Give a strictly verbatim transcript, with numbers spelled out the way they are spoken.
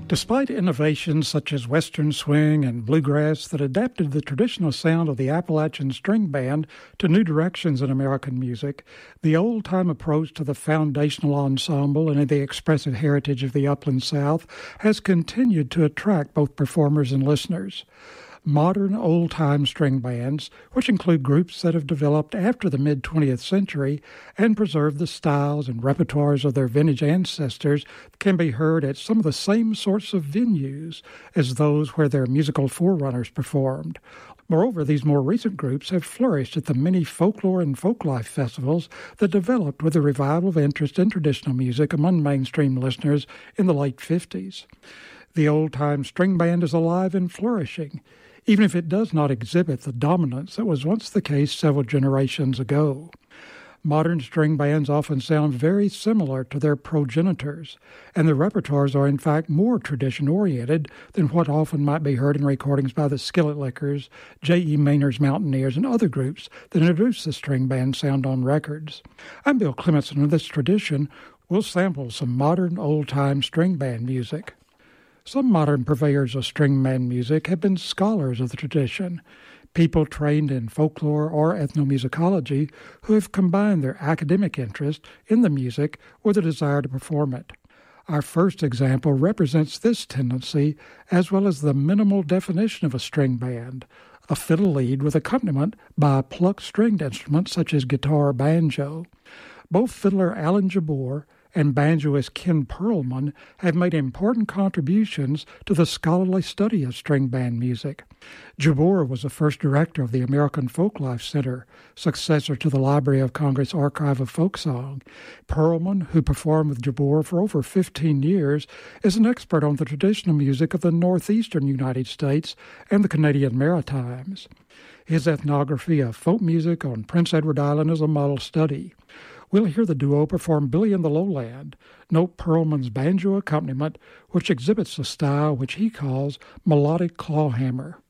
Despite innovations such as Western swing and bluegrass that adapted the traditional sound of the Appalachian string band to new directions in American music, the old-time approach to the foundational ensemble and the expressive heritage of the Upland South has continued to attract both performers and listeners. Modern old-time string bands, which include groups that have developed after the mid-twentieth century and preserve the styles and repertoires of their vintage ancestors, can be heard at some of the same sorts of venues as those where their musical forerunners performed. Moreover, these more recent groups have flourished at the many folklore and folklife festivals that developed with the revival of interest in traditional music among mainstream listeners in the late fifties. The old-time string band is alive and flourishing, even if it does not exhibit the dominance that was once the case several generations ago. Modern string bands often sound very similar to their progenitors, and their repertoires are in fact more tradition-oriented than what often might be heard in recordings by the Skillet Lickers, J E. Maynard's Mountaineers, and other groups that introduced the string band sound on records. I'm Bill Clementson. In this tradition, we'll sample some modern old-time string band music. Some modern purveyors of string band music have been scholars of the tradition, people trained in folklore or ethnomusicology who have combined their academic interest in the music with a desire to perform it. Our first example represents this tendency, as well as the minimal definition of a string band, a fiddle lead with accompaniment by a plucked stringed instrument such as guitar or banjo. Both fiddler Alan Jabbour and banjoist Ken Perlman have made important contributions to the scholarly study of string band music. Jabbour was the first director of the American Folklife Center, successor to the Library of Congress Archive of Folk Song. Perlman, who performed with Jabbour for over fifteen years, is an expert on the traditional music of the northeastern United States and the Canadian Maritimes. His ethnography of folk music on Prince Edward Island is a model study. We'll hear the duo perform Billy in the Lowland. Note Perlman's banjo accompaniment, which exhibits a style which he calls melodic clawhammer.